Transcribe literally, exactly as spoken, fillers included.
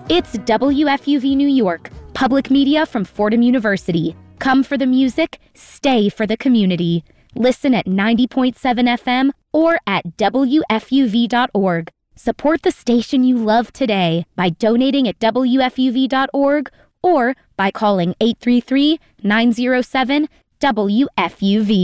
It's W F U V New York, public media from Fordham University. Come for the music, stay for the community. Listen at ninety point seven F M or at W F U V dot org. Support the station you love today by donating at W F U V dot org or by calling eight three three, nine zero seven, W F U V.